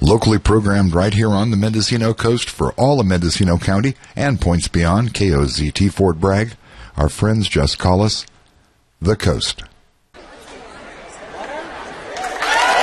Locally programmed right here on the Mendocino coast for all of Mendocino County and points beyond. KOZT Fort Bragg. Our friends just call us The Coast.